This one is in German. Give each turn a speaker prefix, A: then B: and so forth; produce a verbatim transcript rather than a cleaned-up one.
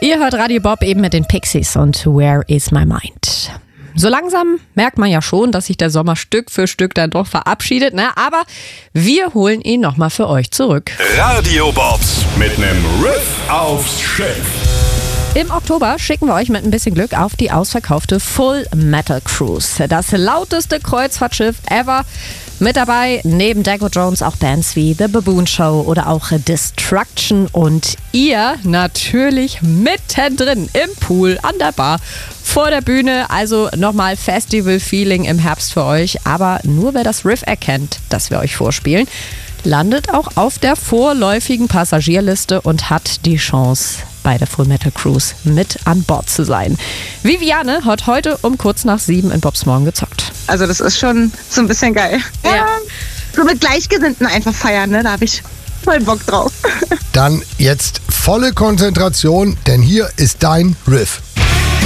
A: Ihr hört Radio Bob eben mit den Pixies und Where is my mind? So langsam merkt man ja schon, dass sich der Sommer Stück für Stück dann doch verabschiedet, ne? Aber wir holen ihn nochmal für euch zurück.
B: Radio Bobs mit nem Riff aufs Schiff.
A: Im Oktober schicken wir euch mit ein bisschen Glück auf die ausverkaufte Full Metal Cruise. Das lauteste Kreuzfahrtschiff ever. Mit dabei neben Deco Jones auch Bands wie The Baboon Show oder auch Destruction. Und ihr natürlich mittendrin im Pool, an der Bar, vor der Bühne. Also nochmal Festival-Feeling im Herbst für euch. Aber nur wer das Riff erkennt, das wir euch vorspielen, landet auch auf der vorläufigen Passagierliste und hat die Chance, bei der Full Metal Cruise mit an Bord zu sein. Viviane hat heute um kurz nach sieben in Bobs Morgen gezockt.
C: Also das ist schon so ein bisschen geil.
A: Ja.
C: So mit Gleichgesinnten einfach feiern, ne? Da habe ich voll Bock drauf.
D: Dann jetzt volle Konzentration, denn hier ist dein Riff.